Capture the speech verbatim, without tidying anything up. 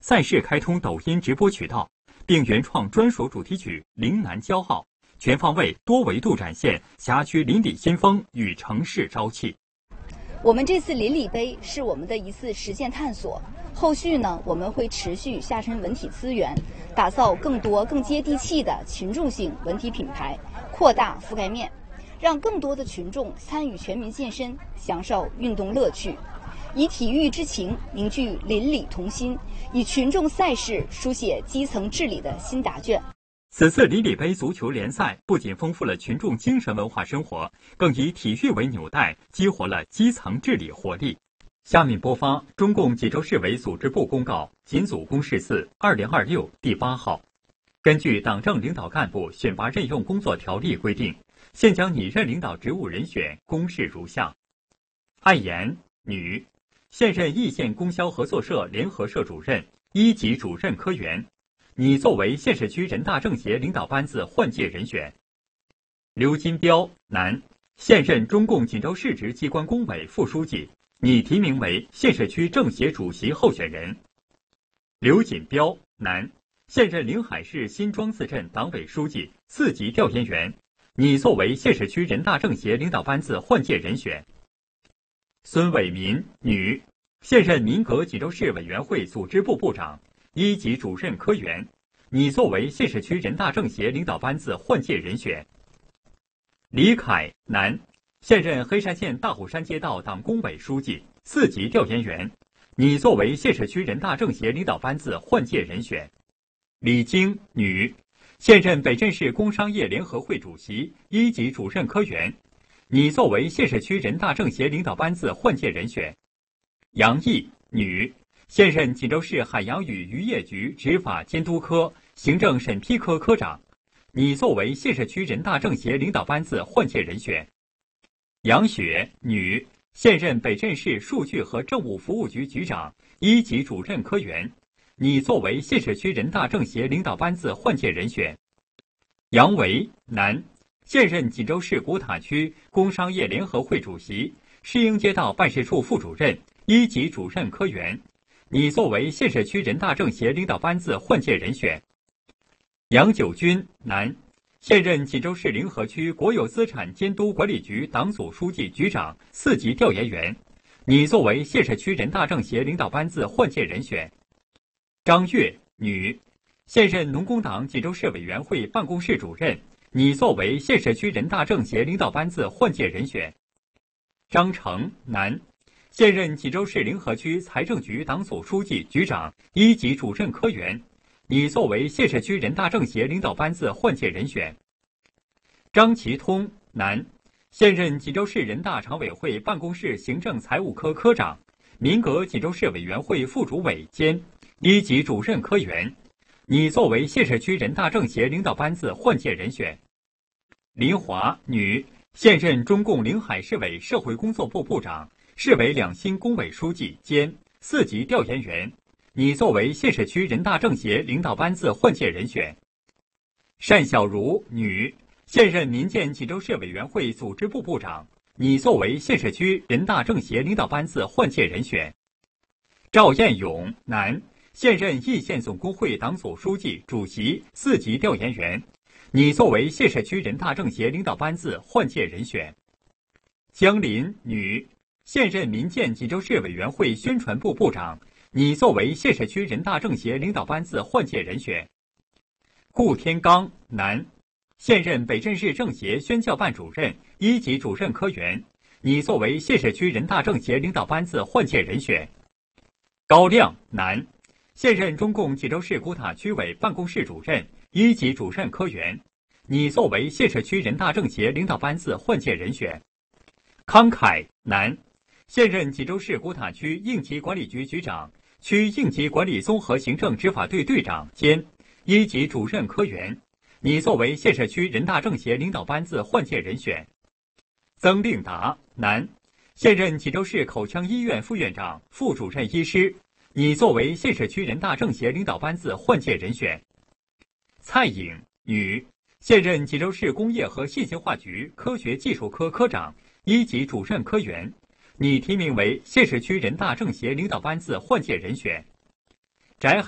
赛事开通抖音直播渠道，并原创专属主题曲《陵南骄傲》，全方位多维度展现辖区邻里新风与城市朝气。 我们这次邻里杯是我们的一次实践探索，后续呢，我们会持续下沉文体资源，打造更多更接地气的群众性文体品牌，扩大覆盖面，让更多的群众参与全民健身，享受运动乐趣，以体育之情凝聚邻里同心，以群众赛事书写基层治理的新答卷。 此次邻里杯足球联赛不仅丰富了群众精神文化生活，更以体育为纽带，激活了基层治理活力。下面播发中共济州市委组织部公告锦组公示四二零二六第八号。根据党政领导干部选拔任用工作条例规定，现将拟任领导职务人选公示如下：艾妍，女，现任易县供销合作社联合社主任、一级主任科员，拟作为县市区人大政协领导班子换届人选。刘金彪，男，现任中共锦州市直机关工委副书记，拟提名为县市区政协主席候选人。刘锦彪，男，现任临海市新庄子镇党委书记、四级调研员，拟作为县市区人大政协领导班子换届人选。孙伟民，女，现任民革济州市委员会组织部部长、一级主任科员，拟作为县市区人大政协领导班子换届人选。李凯，男，现任黑山县大虎山街道党工委书记、四级调研员，拟作为县市区人大政协领导班子换届人选。李晶，女，现任北镇市工商业联合会主席、一级主任科员，拟作为县市区人大政协领导班子换届人选。杨毅，女，现任锦州市海洋与渔业局执法监督科行政审批科科长，拟作为县市区人大政协领导班子换届人选。杨雪，女，现任北镇市数据和政务服务局局长、一级主任科员，拟作为县市区人大政协领导班子换届人选。杨维，男，现任锦州市古塔区工商业联合会主席、市营街道办事处副主任、一级主任科员，拟作为县市区人大政协领导班子换届人选。杨九军，男，现任锦州市临河区国有资产监督管理局党组书记局长、四级调研员，拟作为县市区人大政协领导班子换届人选。张月，女，现任农工党济州市委员会办公室主任，拟作为县市区人大政协领导班子换届人选。张成，男，现任济州市临河区财政局党组书记局长、一级主任科员，拟作为县市区人大政协领导班子换届人选。张其通，男，现任济州市人大常委会办公室行政财务科科长、民革济州市委员会副主委兼一级主任科员，拟作为县市区人大政协领导班子换届人选。林华，女，现任中共临海市委社会工作部部长、市委两新工委书记兼四级调研员，拟作为县市区人大政协领导班子换届人选。单小茹，女，现任民建济州市委员会组织部部长，拟作为县市区人大政协领导班子换届人选。赵彦勇，男，现任易县总工会党组书记、主席、四级调研员，拟作为县市区人大政协领导班子换届人选。江林，女，现任民建济州市委员会宣传部部长，拟作为县市区人大政协领导班子换届人选。顾天刚，男，现任北镇市政协宣教办主任、一级主任科员，拟作为县市区人大政协领导班子换届人选。高亮，男，现任中共济州市古塔区委办公室主任、一级主任科员，拟作为县市区人大政协领导班子换届人选。康凯，男，现任济州市古塔区应急管理局局长、区应急管理综合行政执法队队长兼一级主任科员，拟作为县市区人大政协领导班子换届人选。曾令达，男，现任济州市口腔医院副院长、副主任医师，拟作为县市区人大政协领导班子换届人选。蔡颖，女，现任济州市工业和信息化局科学技术科科长、一级主任科员，拟提名为县市区人大政协领导班子换届人选。翟